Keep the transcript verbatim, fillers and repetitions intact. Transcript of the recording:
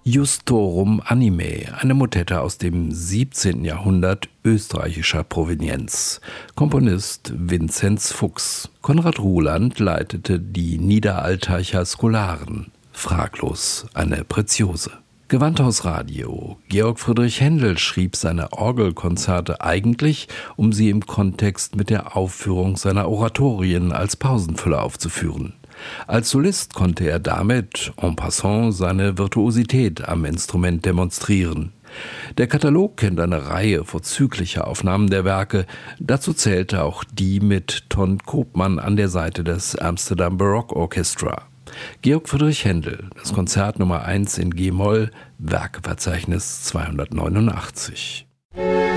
Justorum Anime, eine Motette aus dem siebzehnten Jahrhundert österreichischer Provenienz. Komponist Vinzenz Fuchs. Konrad Ruhland leitete die Niederaltaicher Scholaren. Fraglos eine Preziose. Gewandhausradio. Georg Friedrich Händel schrieb seine Orgelkonzerte eigentlich, um sie im Kontext mit der Aufführung seiner Oratorien als Pausenfüller aufzuführen. Als Solist konnte er damit en passant seine Virtuosität am Instrument demonstrieren. Der Katalog kennt eine Reihe vorzüglicher Aufnahmen der Werke. Dazu zählte auch die mit Ton Koopman an der Seite des Amsterdam Baroque Orchestra. Georg Friedrich Händel, das Konzert Nummer eins in G-Moll, Werkeverzeichnis zweihundertneunundachtzig.